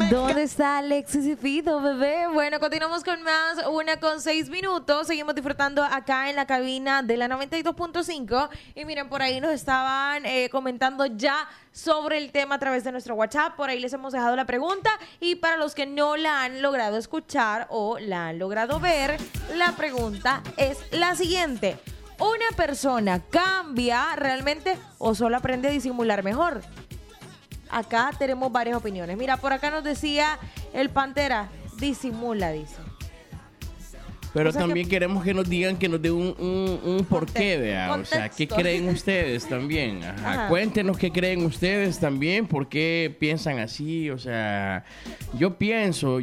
¿Dónde está Alexis y Fido, bebé? Bueno, continuamos con más, 1:06. Seguimos disfrutando acá en la cabina de la 92.5. Y miren, por ahí nos estaban comentando ya sobre el tema a través de nuestro WhatsApp. Por ahí les hemos dejado la pregunta. Y para los que no la han logrado escuchar o la han logrado ver, la pregunta es la siguiente. ¿Una persona cambia realmente o solo aprende a disimular mejor? Acá tenemos varias opiniones. Mira, por acá nos decía el Pantera, disimula, dice. Pero O sea también queremos que nos digan, que nos dé un porqué, vea. O sea, ¿qué contexto. creen ustedes también? Ajá. Cuéntenos qué creen ustedes también, por qué piensan así. O sea, yo pienso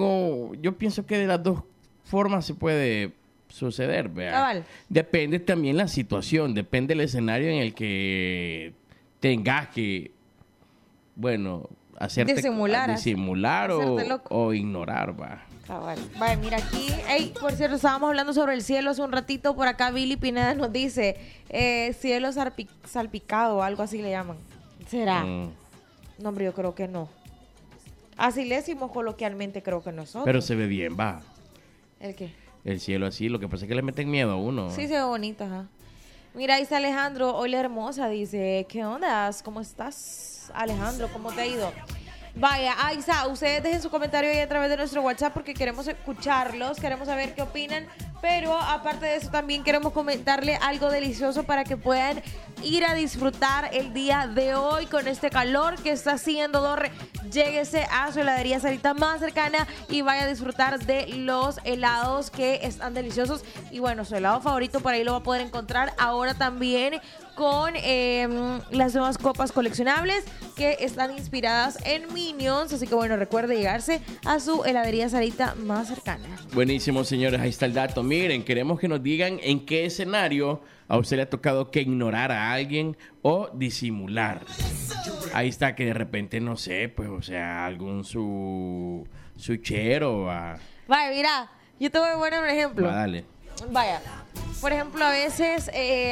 que de las dos formas se puede suceder, vea. Cabal. Depende también la situación, depende el escenario en el que tengas que, bueno, Disimular hacerte loco. o ignorar, va. Cabal. Vale, mira aquí. Ey, por cierto, estábamos hablando sobre el cielo hace un ratito. Por acá Billy Pineda nos dice cielo salpicado o algo así le llaman. ¿Será? No, hombre, yo creo que no. Así le decimos coloquialmente, creo que nosotros. Pero se ve bien, va. ¿El qué? El cielo así, lo que pasa es que le meten miedo a uno. Sí, se ve bonito, ajá. Mira, ahí está Alejandro. Hola, hermosa. Dice, ¿qué onda? ¿Cómo estás, Alejandro? ¿Cómo te ha ido? Vaya, ahí está. Ustedes dejen su comentario ahí a través de nuestro WhatsApp porque queremos escucharlos, queremos saber qué opinan. Pero aparte de eso también queremos comentarle algo delicioso para que puedan ir a disfrutar el día de hoy con este calor que está haciendo. Dorre, lléguese a su heladería Sarita más cercana y vaya a disfrutar de los helados que están deliciosos. Y bueno, su helado favorito por ahí lo va a poder encontrar ahora también con las nuevas copas coleccionables que están inspiradas en Minions. Así que bueno, recuerde llegarse a su heladería Sarita más cercana. Buenísimo, señores, ahí está el dato. Miren, queremos que nos digan en qué escenario a usted le ha tocado que ignorar a alguien o disimular. Ahí está, que de repente, no sé, pues, o sea, algún su chero. Vaya, mira, yo te voy a poner un ejemplo. Dale. Vaya, por ejemplo, a veces,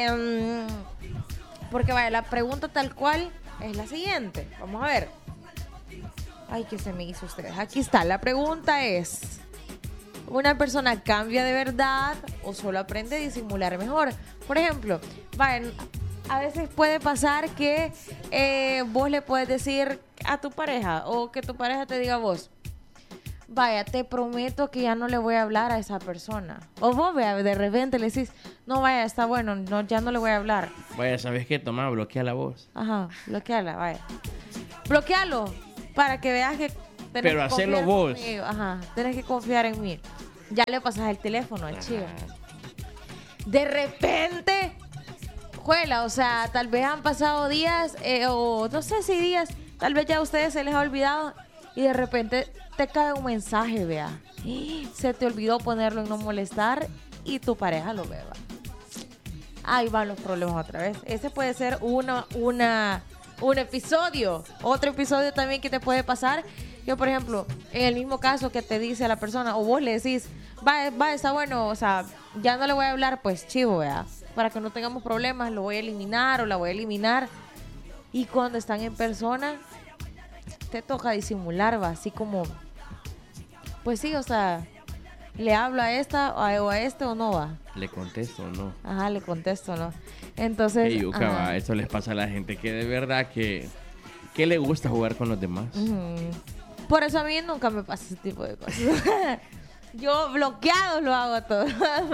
porque vaya, la pregunta tal cual es la siguiente. Vamos a ver. Ay, ¿qué se me hizo ustedes? Aquí está, la pregunta es, ¿una persona cambia de verdad o solo aprende a disimular mejor? Por ejemplo, vaya, a veces puede pasar que vos le puedes decir a tu pareja o que tu pareja te diga a vos, vaya, te prometo que ya no le voy a hablar a esa persona. O vos, vea, de repente le decís, no, vaya, está bueno, no, ya no le voy a hablar. Vaya, ¿sabes qué? Toma, bloquea la voz. Ajá, bloqueala, vaya. Bloquealo para que veas que tenés Pero que hacelo confiar vos. conmigo. Ajá, tenés que confiar en mí. Ya le pasas el teléfono al chivo. De repente, juela, o sea, tal vez han pasado días, o no sé si días, tal vez ya a ustedes se les ha olvidado y de repente te cae un mensaje, vea. Se te olvidó ponerlo en no molestar y tu pareja lo ve, va. Ahí van los problemas otra vez. Ese puede ser un episodio. Otro episodio también que te puede pasar. Yo, por ejemplo, en el mismo caso que te dice la persona, o vos le decís, va, está bueno, o sea, ya no le voy a hablar, pues chivo, vea. Para que no tengamos problemas, lo voy a eliminar o la voy a eliminar. Y cuando están en persona, te toca disimular, va, así como, pues sí, o sea, le hablo a esta o a este o no va. Le contesto, ¿no? Ajá, le contesto, ¿no? Entonces, Ey, Yuka, ajá. va, eso les pasa a la gente que de verdad que le gusta jugar con los demás. Por eso a mí nunca me pasa ese tipo de cosas. Yo bloqueado lo hago todo.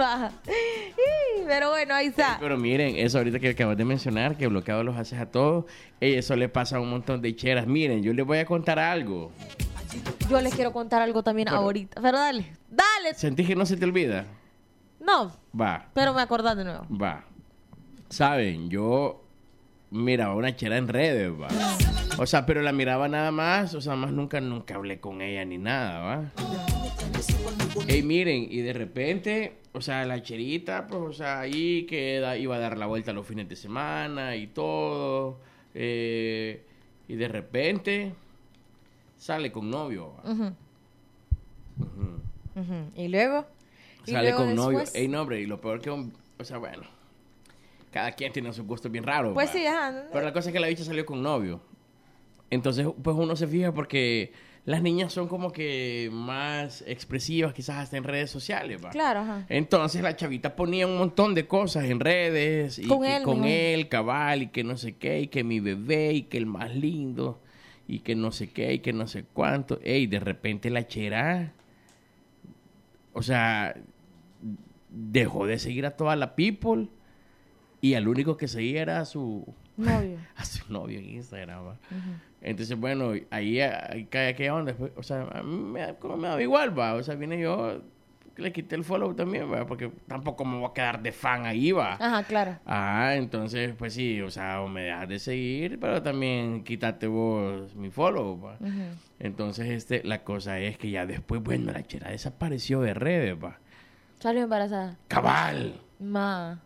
Pero bueno, ahí está. Pero miren, eso ahorita que acabas de mencionar, que bloqueado los haces a todos, eso le pasa a un montón de cheras. Miren, yo les voy a contar algo. Yo les quiero contar algo también ahorita. Pero dale. ¿Sentís que no se te olvida? No, Va, pero me acordás de nuevo. va. Saben, yo miraba una chera en redes, va. O sea, pero la miraba nada más, o sea, más nunca hablé con ella ni nada, va. Ey, miren, y de repente, o sea, la cherita, pues, o sea, ahí iba a dar la vuelta los fines de semana y todo. Y de repente sale con novio, va. ¿Y luego? Sale con novio. después? Ey, no, hombre, y lo peor que, o sea, bueno, cada quien tiene sus gustos bien raros. Pues va. sí, ajá. Pero la cosa es que la bicha salió con novio. Entonces, pues uno se fija porque las niñas son como que más expresivas, quizás hasta en redes sociales, ¿va? Claro, ajá. Entonces la chavita ponía un montón de cosas en redes. Y Con que él, con ¿no? él, cabal, y que no sé qué, y que mi bebé, y que el más lindo, y que no sé qué, y que no sé cuánto. Ey, de repente la chera, o sea, dejó de seguir a toda la people y al único que seguía era a su novio en Instagram, ¿va? Entonces, bueno, ahí ¿qué onda? O sea, a mí como me da igual, va. O sea, vine yo, le quité el follow también, va, porque tampoco me voy a quedar de fan ahí, va. Ajá, claro. Entonces, pues sí, o sea, o me dejas de seguir, pero también quítate vos mi follow, va. Entonces, la cosa es que ya después, bueno, la chera desapareció de redes, va. Salió embarazada. ¡Cabal! Ma.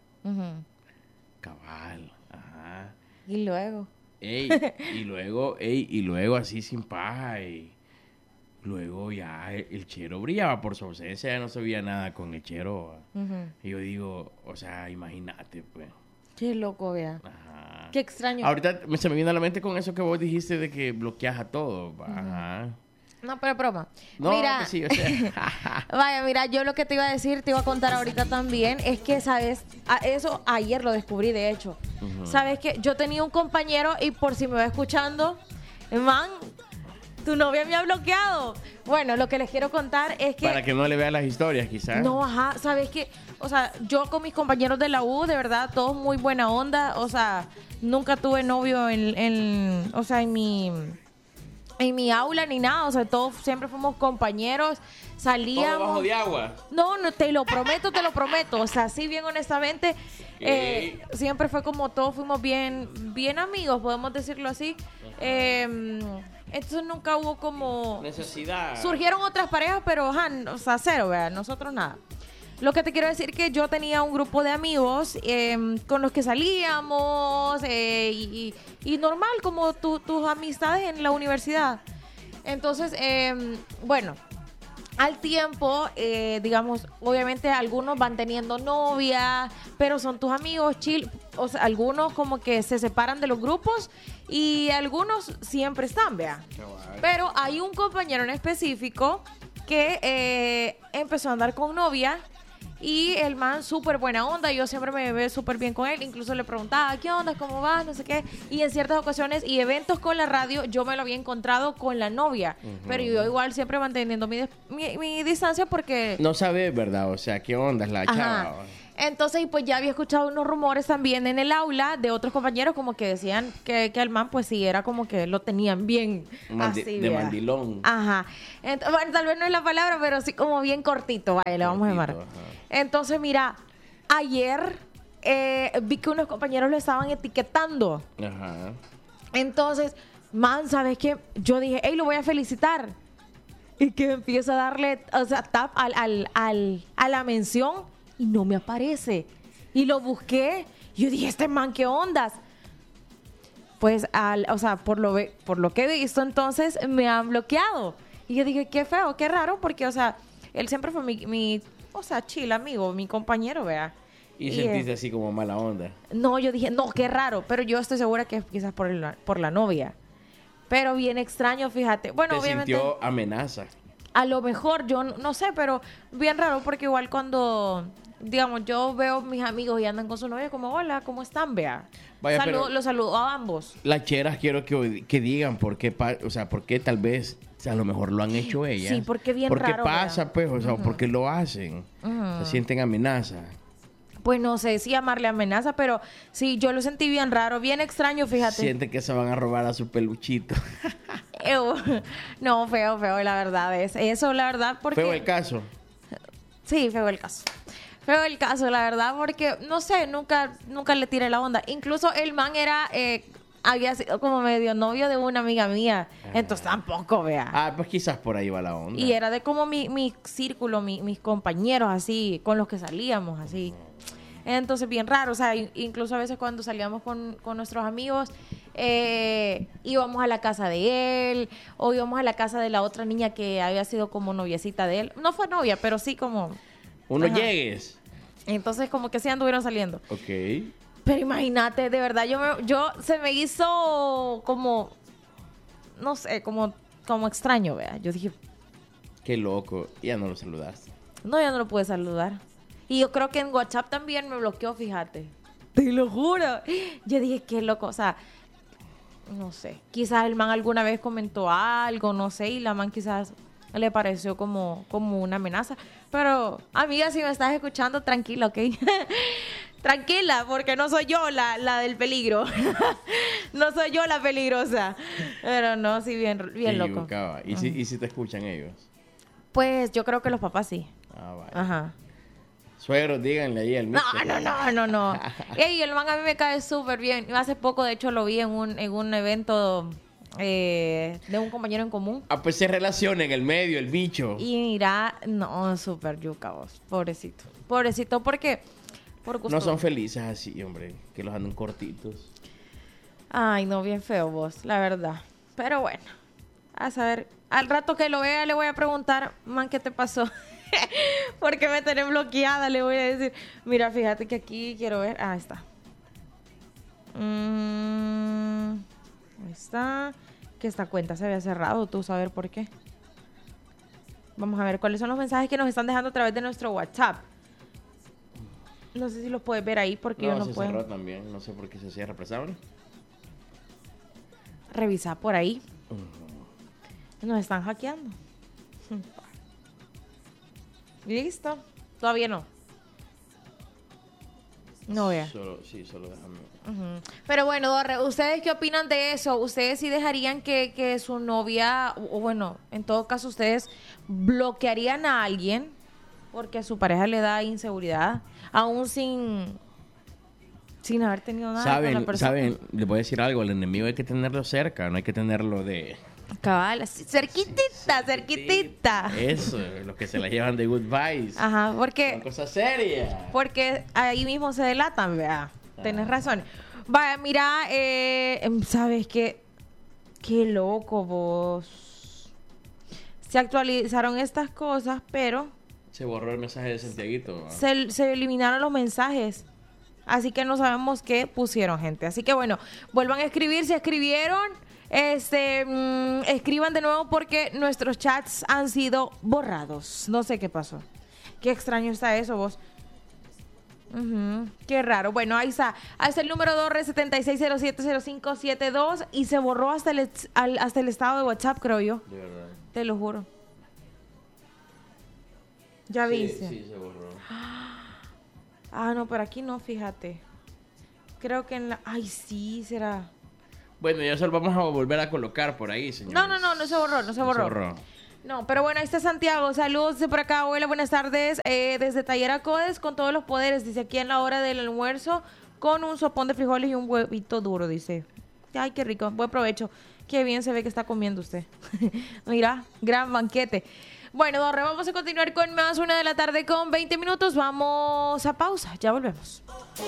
Cabal, ajá. Y luego. Y luego así sin paja y luego ya el chero brillaba por su ausencia, ya no se veía nada con el chero. Y yo digo, o sea, imagínate, pues. Qué loco, vea. Ajá. Qué extraño. Ahorita se me viene a la mente con eso que vos dijiste de que bloqueas a todo. Ajá. No, pero broma. No, mira, pues sí, o sea. vaya, mira, yo lo que te iba a decir, te iba a contar ahorita también, es que, ¿sabes? Eso ayer lo descubrí, de hecho. ¿Sabes qué? Yo tenía un compañero y por si me va escuchando, man, tu novia me ha bloqueado. Bueno, lo que les quiero contar es que... Para que no le vean las historias, quizás. No, ajá, ¿sabes qué? O sea, yo con mis compañeros de la U, de verdad, todos muy buena onda. O sea, nunca tuve novio en mi aula ni nada, o sea, todos siempre fuimos compañeros, salíamos. ¿Todo bajo de agua? No, te lo prometo, o sea, sí, bien honestamente, siempre fue como todos fuimos bien amigos, podemos decirlo así. Entonces nunca hubo como... Necesidad. Surgieron otras parejas, pero, o sea, cero, ¿verdad? Nosotros nada. Lo que te quiero decir que yo tenía un grupo de amigos con los que salíamos y normal, como tus amistades en la universidad. Entonces, bueno, al tiempo, digamos, obviamente algunos van teniendo novia, pero son tus amigos, chill. O sea, algunos como que se separan de los grupos y algunos siempre están, vea. Pero hay un compañero en específico que empezó a andar con novia. Y el man súper buena onda, yo siempre me veo súper bien con él, incluso le preguntaba, ¿qué onda? ¿Cómo vas? No sé qué. Y en ciertas ocasiones y eventos con la radio, yo me lo había encontrado con la novia. Pero yo igual siempre manteniendo mi distancia porque... No sabes, ¿verdad? O sea, ¿qué onda es la chava? Entonces, pues ya había escuchado unos rumores también en el aula de otros compañeros como que decían que el man, pues sí, era como que lo tenían bien así, de mandilón. Ajá. Bueno, tal vez no es la palabra, pero sí como bien cortito, vaya, le vamos a llamar. Ajá. Entonces, mira, ayer vi que unos compañeros lo estaban etiquetando. Ajá. Entonces, man, ¿sabes qué? Yo dije, hey, lo voy a felicitar. Y que empiezo a darle, o sea, tap a la mención y no me aparece. Y lo busqué. Yo dije, este man, ¿qué ondas? Pues, o sea, por lo que he visto, entonces me han bloqueado. Y yo dije, qué feo, qué raro, porque, o sea, él siempre fue mi o sea, chill, amigo, mi compañero, vea. Y sentiste así como mala onda. No, yo dije, no, qué raro, pero yo estoy segura que es quizás por la novia. Pero bien extraño, fíjate. Bueno, Te obviamente... sintió amenaza. A lo mejor, yo no sé, pero bien raro, porque igual cuando... Digamos, yo veo mis amigos y andan con su novia como, hola, ¿cómo están? Vea. Vaya, pero los saludo a ambos. Las cheras quiero que digan por qué, o sea, por qué tal vez, o sea, a lo mejor lo han hecho ellas. Sí, porque bien ¿Por qué raro, pasa, vea? pues? O sea, ¿por qué lo hacen? Se sienten amenaza. Pues no sé si llamarle amenaza, pero sí, yo lo sentí bien raro, bien extraño, fíjate. Sienten que se van a robar a su peluchito. No, feo, la verdad es. Eso, la verdad, porque... ¿Feo el caso? Sí, feo el caso. Feo el caso, la verdad, porque, no sé, nunca le tiré la onda. Incluso el man había sido como medio novio de una amiga mía. Entonces tampoco, vea. Pues quizás por ahí va la onda. Y era de como mi círculo, mis compañeros, así, con los que salíamos, así. Entonces, bien raro. O sea, incluso a veces cuando salíamos con nuestros amigos, íbamos a la casa de él, o íbamos a la casa de la otra niña que había sido como noviecita de él. No fue novia, pero sí como... Unos llegues. Entonces, como que sí anduvieron saliendo. Ok. Pero imagínate, de verdad, yo se me hizo como, no sé, como como extraño, vea. Yo dije, Qué loco. Ya no lo saludaste. no, ya no lo pude saludar. Y yo creo que en WhatsApp también me bloqueó, fíjate. Te lo juro. Yo dije, qué loco, o sea, no sé. Quizás el man alguna vez comentó algo, no sé, y la man quizás le pareció como una amenaza. Pero, amiga, si me estás escuchando, tranquila, ¿ok? Tranquila, porque no soy yo la del peligro. No soy yo la peligrosa. Pero no, sí, bien loco. ¿Y si te escuchan ellos? Pues yo creo que los papás sí. Ah, vale. Ajá. Suegros, díganle ahí al mister. No. Ey, el man a mí me cae súper bien. Hace poco, de hecho, lo vi en un evento de un compañero en común. Ah, pues se relaciona en el medio, el bicho. Y mira, no, súper yuca vos. Pobrecito. Pobrecito, porque por gusto. No son felices así, hombre. Que los andan cortitos. Ay, no, bien feo vos, la verdad. Pero bueno, a saber. Al rato que lo vea le voy a preguntar, man, ¿qué te pasó? Porque me tenés bloqueada, le voy a decir. Mira, fíjate que aquí quiero ver. Ah, ahí está. Ahí está. Que esta cuenta se había cerrado, tú saber por qué. Vamos a ver cuáles son los mensajes que nos están dejando a través de nuestro WhatsApp. No sé si los puedes ver ahí porque yo no se puedo. cerró también. No sé por qué se cierra. ¿Prestable? Revisa por ahí. Nos están hackeando. Listo. Todavía no. No vea. Solo déjame. Pero bueno, Dorre, ¿ustedes qué opinan de eso? ¿Ustedes sí dejarían que su novia, o bueno, en todo caso, ustedes bloquearían a alguien porque a su pareja le da inseguridad, aún sin haber tenido nada con la persona? ¿Saben? Les voy a decir algo. El enemigo hay que tenerlo cerca, no hay que tenerlo de... Cabal, así, cerquitita. Eso, los que se la llevan de good vibes. Ajá, Son porque cosas serias. ahí mismo se delatan, vea. Tenés razón. Vaya, mira, ¿sabes qué? Qué loco vos. Se actualizaron estas cosas, pero Se borró el mensaje de Santiaguito. ¿No? se eliminaron los mensajes. Así que no sabemos qué pusieron, gente. Así que bueno, vuelvan a escribir si escribieron. Escriban de nuevo porque nuestros chats han sido borrados. No sé qué pasó. Qué extraño está eso, vos. Qué raro. Bueno, ahí está. Ahí está el número 76070572 y se borró hasta el estado de WhatsApp, creo yo. De verdad. Te lo juro. Ya viste. Sí, se borró. Ah, no, pero aquí no, fíjate. Creo que en la... Ay, sí, será... Bueno, ya solo vamos a volver a colocar por ahí, señores. No se borró. No, pero bueno, ahí está Santiago. Saludos de por acá. Hola, buenas tardes. Desde Taller Acodes con todos los poderes. Dice aquí en la hora del almuerzo con un sopón de frijoles y un huevito duro, dice. Ay, qué rico. Buen provecho. Qué bien se ve que está comiendo usted. Mira, gran banquete. Bueno, Dorre, vamos a continuar con más 1 de la tarde con 20 minutos. Vamos a pausa. Ya volvemos.